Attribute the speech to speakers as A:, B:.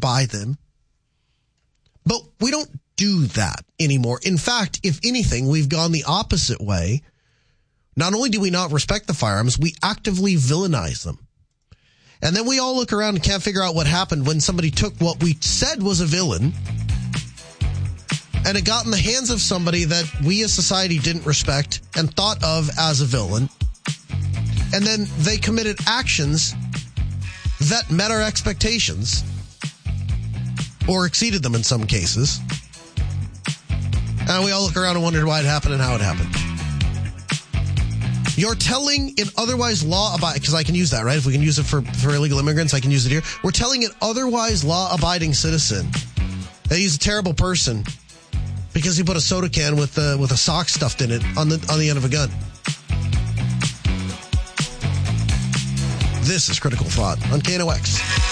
A: buy them. But we don't do that anymore. In fact, if anything, we've gone the opposite way. Not only do we not respect the firearms, we actively villainize them. And then we all look around and can't figure out what happened when somebody took what we said was a villain and it got in the hands of somebody that we as society didn't respect and thought of as a villain. And then they committed actions that met our expectations or exceeded them in some cases. And we all look around and wonder why it happened and how it happened. You're telling an otherwise law-abiding, because I can use that, right? If we can use it for illegal immigrants, I can use it here. We're telling an otherwise law-abiding citizen that he's a terrible person because he put a soda can with a sock stuffed in it on the end of a gun. This is Critical Thought on KNOX.